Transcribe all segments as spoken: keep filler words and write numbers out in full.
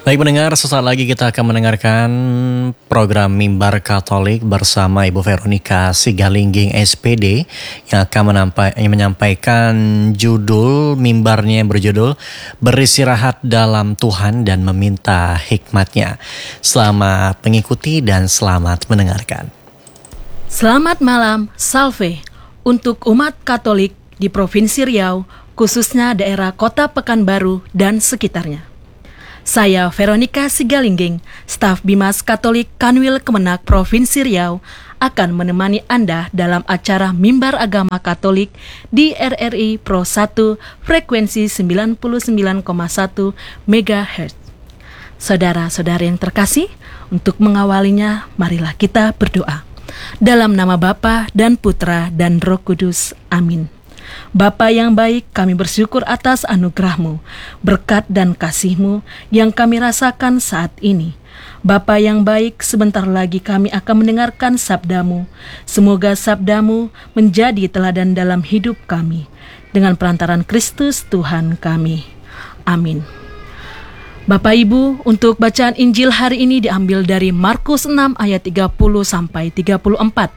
Baik pendengar, sesaat lagi kita akan mendengarkan program Mimbar Katolik bersama Ibu Veronica Sigalingging S P D yang akan menampai, yang menyampaikan judul mimbarnya yang berjudul Beristirahat dalam Tuhan dan Meminta Hikmat-Nya. Selamat mengikuti dan selamat mendengarkan. Selamat malam, Salve untuk umat Katolik di Provinsi Riau, khususnya daerah Kota Pekanbaru dan sekitarnya. Saya Veronica Sigalingging, staf Bimas Katolik Kanwil Kemenak Provinsi Riau, akan menemani Anda dalam acara Mimbar Agama Katolik di R R I Pro satu frekuensi sembilan puluh sembilan koma satu megahertz. Saudara-saudari yang terkasih, untuk mengawalinya, marilah kita berdoa. Dalam nama Bapa dan Putra dan Roh Kudus. Amin. Bapa yang baik, kami bersyukur atas anugerah-Mu, berkat dan kasih-Mu yang kami rasakan saat ini. Bapa yang baik, sebentar lagi kami akan mendengarkan sabda-Mu. Semoga sabda-Mu menjadi teladan dalam hidup kami. Dengan perantaran Kristus Tuhan kami. Amin. Bapak Ibu, untuk bacaan Injil hari ini diambil dari Markus enam ayat tiga puluh sampai tiga puluh empat.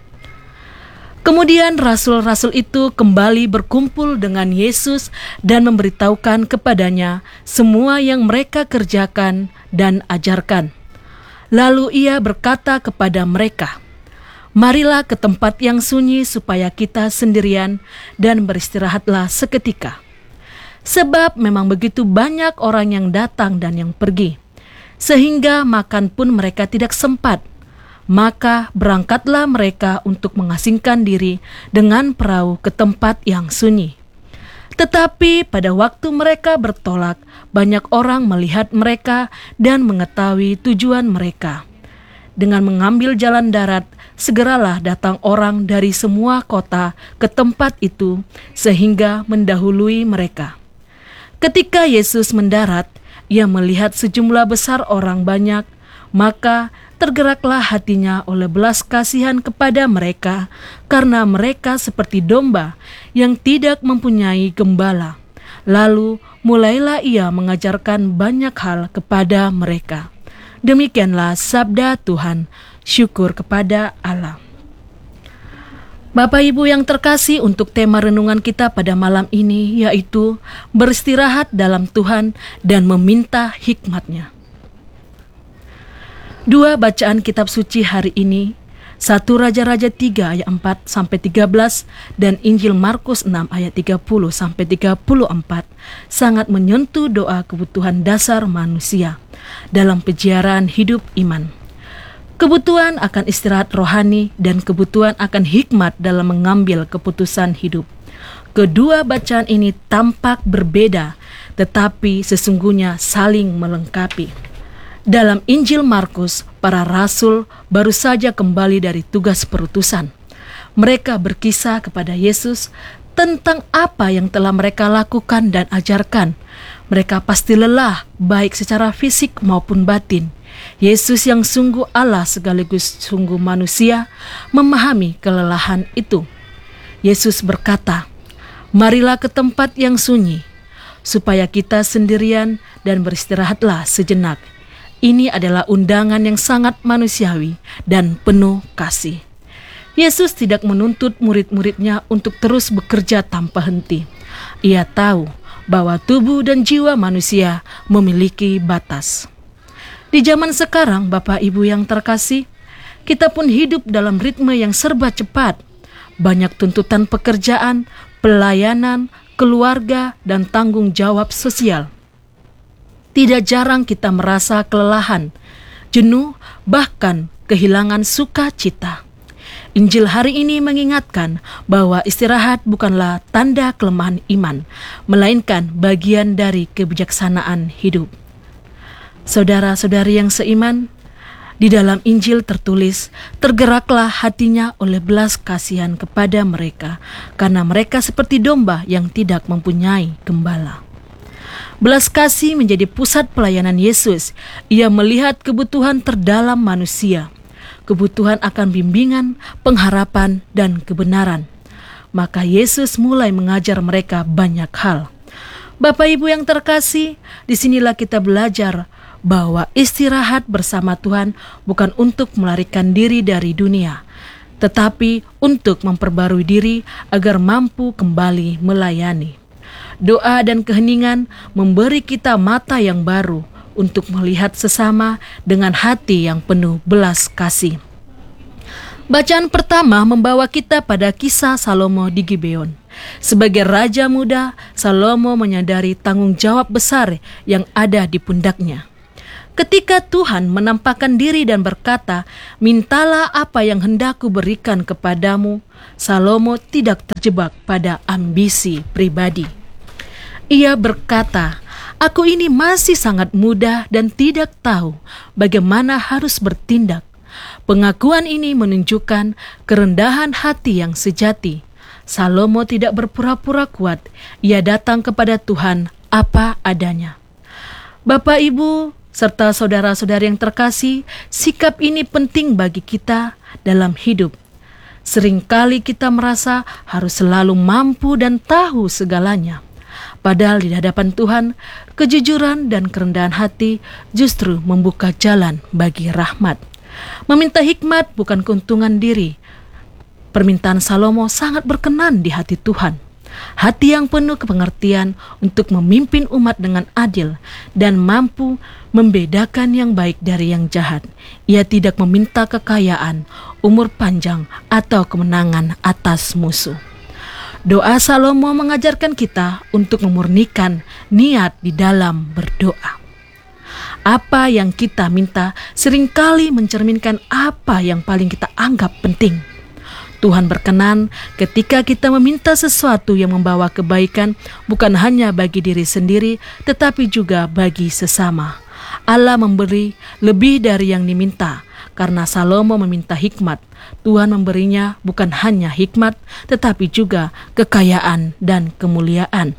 Kemudian rasul-rasul itu kembali berkumpul dengan Yesus dan memberitahukan kepadanya semua yang mereka kerjakan dan ajarkan. Lalu ia berkata kepada mereka, "Marilah ke tempat yang sunyi supaya kita sendirian dan beristirahatlah seketika. Sebab memang begitu banyak orang yang datang dan yang pergi, sehingga makan pun mereka tidak sempat. Maka berangkatlah mereka untuk mengasingkan diri dengan perahu ke tempat yang sunyi. Tetapi pada waktu mereka bertolak, banyak orang melihat mereka dan mengetahui tujuan mereka. Dengan mengambil jalan darat, segeralah datang orang dari semua kota ke tempat itu, sehingga mendahului mereka. Ketika Yesus mendarat, ia melihat sejumlah besar orang banyak, maka tergeraklah hatinya oleh belas kasihan kepada mereka, karena mereka seperti domba yang tidak mempunyai gembala. Lalu mulailah ia mengajarkan banyak hal kepada mereka. Demikianlah sabda Tuhan. Syukur kepada Allah. Bapak Ibu yang terkasih, untuk tema renungan kita pada malam ini yaitu beristirahat dalam Tuhan dan meminta hikmat-Nya. Dua bacaan kitab suci hari ini, satu Raja-Raja tiga ayat empat sampai tiga belas dan Injil Markus enam ayat tiga puluh sampai tiga puluh empat, sangat menyentuh doa kebutuhan dasar manusia dalam peziarahan hidup iman. Kebutuhan akan istirahat rohani dan kebutuhan akan hikmat dalam mengambil keputusan hidup. Kedua bacaan ini tampak berbeda, tetapi sesungguhnya saling melengkapi. Dalam Injil Markus, para rasul baru saja kembali dari tugas perutusan. Mereka berkisah kepada Yesus tentang apa yang telah mereka lakukan dan ajarkan. Mereka pasti lelah, baik secara fisik maupun batin. Yesus yang sungguh Allah sekaligus sungguh manusia memahami kelelahan itu. Yesus berkata, "Marilah ke tempat yang sunyi, supaya kita sendirian dan beristirahatlah sejenak." Ini adalah undangan yang sangat manusiawi dan penuh kasih. Yesus tidak menuntut murid-muridnya untuk terus bekerja tanpa henti. Ia tahu bahwa tubuh dan jiwa manusia memiliki batas. Di zaman sekarang, Bapak Ibu yang terkasih, kita pun hidup dalam ritme yang serba cepat. Banyak tuntutan pekerjaan, pelayanan, keluarga, dan tanggung jawab sosial. Tidak jarang kita merasa kelelahan, jenuh, bahkan kehilangan sukacita. Injil hari ini mengingatkan bahwa istirahat bukanlah tanda kelemahan iman, melainkan bagian dari kebijaksanaan hidup. Saudara-saudari yang seiman, di dalam Injil tertulis, tergeraklah hatinya oleh belas kasihan kepada mereka, karena mereka seperti domba yang tidak mempunyai gembala. Belas kasih menjadi pusat pelayanan Yesus. Ia melihat kebutuhan terdalam manusia, kebutuhan akan bimbingan, pengharapan, dan kebenaran. Maka Yesus mulai mengajar mereka banyak hal. Bapak Ibu yang terkasih, disinilah kita belajar bahwa istirahat bersama Tuhan bukan untuk melarikan diri dari dunia, tetapi untuk memperbarui diri agar mampu kembali melayani. Doa dan keheningan memberi kita mata yang baru untuk melihat sesama dengan hati yang penuh belas kasih. Bacaan pertama membawa kita pada kisah Salomo di Gibeon. Sebagai raja muda, Salomo menyadari tanggung jawab besar yang ada di pundaknya. Ketika Tuhan menampakkan diri dan berkata, "Mintalah apa yang hendak kuberikan kepadamu," Salomo tidak terjebak pada ambisi pribadi. Ia berkata, "Aku ini masih sangat muda dan tidak tahu bagaimana harus bertindak." Pengakuan ini menunjukkan kerendahan hati yang sejati. Salomo tidak berpura-pura kuat. Ia datang kepada Tuhan apa adanya. Bapak, Ibu, serta saudara-saudari yang terkasih, sikap ini penting bagi kita dalam hidup. Seringkali kita merasa harus selalu mampu dan tahu segalanya. Padahal di hadapan Tuhan, kejujuran dan kerendahan hati justru membuka jalan bagi rahmat. Meminta hikmat bukan keuntungan diri. Permintaan Salomo sangat berkenan di hati Tuhan. Hati yang penuh kepengertian untuk memimpin umat dengan adil dan mampu membedakan yang baik dari yang jahat. Ia tidak meminta kekayaan, umur panjang, atau kemenangan atas musuh. Doa Salomo mengajarkan kita untuk memurnikan niat di dalam berdoa. Apa yang kita minta seringkali mencerminkan apa yang paling kita anggap penting. Tuhan berkenan ketika kita meminta sesuatu yang membawa kebaikan bukan hanya bagi diri sendiri, tetapi juga bagi sesama. Allah memberi lebih dari yang diminta. Karena Salomo meminta hikmat, Tuhan memberinya bukan hanya hikmat, tetapi juga kekayaan dan kemuliaan.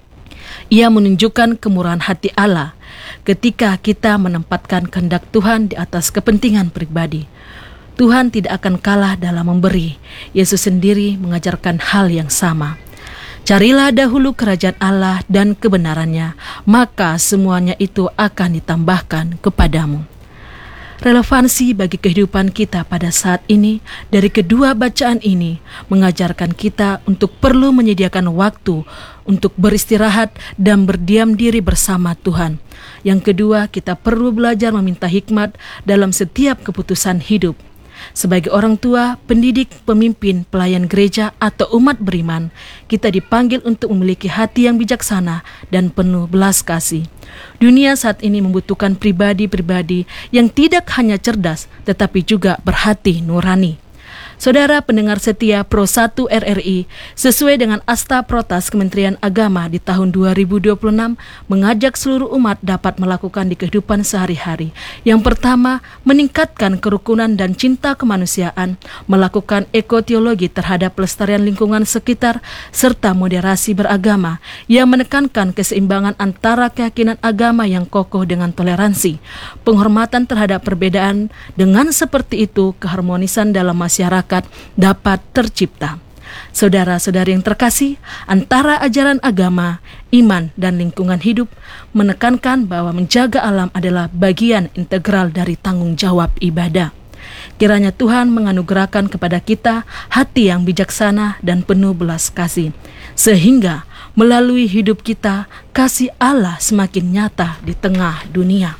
Ia menunjukkan kemurahan hati Allah ketika kita menempatkan kehendak Tuhan di atas kepentingan pribadi. Tuhan tidak akan kalah dalam memberi. Yesus sendiri mengajarkan hal yang sama. Carilah dahulu kerajaan Allah dan kebenarannya, maka semuanya itu akan ditambahkan kepadamu. Relevansi bagi kehidupan kita pada saat ini dari kedua bacaan ini mengajarkan kita untuk perlu menyediakan waktu untuk beristirahat dan berdiam diri bersama Tuhan. Yang kedua, kita perlu belajar meminta hikmat dalam setiap keputusan hidup. Sebagai orang tua, pendidik, pemimpin, pelayan gereja, atau umat beriman, kita dipanggil untuk memiliki hati yang bijaksana dan penuh belas kasih. Dunia saat ini membutuhkan pribadi-pribadi yang tidak hanya cerdas, tetapi juga berhati nurani. Saudara pendengar setia Pro satu R R I, sesuai dengan Asta Protas Kementerian Agama di tahun dua ribu dua puluh enam, mengajak seluruh umat dapat melakukan di kehidupan sehari-hari. Yang pertama, meningkatkan kerukunan dan cinta kemanusiaan, melakukan ekoteologi terhadap pelestarian lingkungan sekitar, serta moderasi beragama yang menekankan keseimbangan antara keyakinan agama yang kokoh dengan toleransi, penghormatan terhadap perbedaan. Dengan seperti itu, keharmonisan dalam masyarakat dapat tercipta. Saudara-saudari yang terkasih, antara ajaran agama, iman, dan lingkungan hidup menekankan bahwa menjaga alam adalah bagian integral dari tanggung jawab ibadah. Kiranya Tuhan menganugerahkan kepada kita hati yang bijaksana dan penuh belas kasih, sehingga melalui hidup kita kasih Allah semakin nyata di tengah dunia.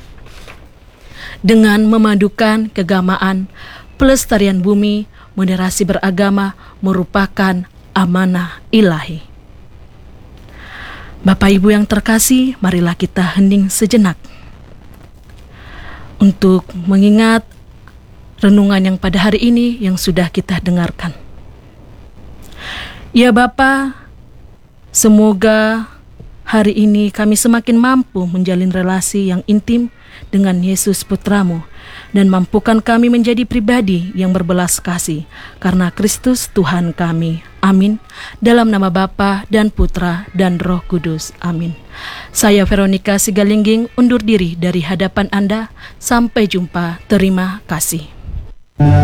Dengan memadukan keagamaan, pelestarian bumi, moderasi beragama merupakan amanah ilahi. Bapak Ibu yang terkasih, marilah kita hening sejenak untuk mengingat renungan yang pada hari ini yang sudah kita dengarkan. Ya Bapa, semoga hari ini kami semakin mampu menjalin relasi yang intim dengan Yesus Putramu, dan mampukan kami menjadi pribadi yang berbelas kasih karena Kristus Tuhan kami. Amin. Dalam nama Bapa dan Putra dan Roh Kudus. Amin. Saya Veronica Sigalingging undur diri dari hadapan Anda. Sampai jumpa. Terima kasih.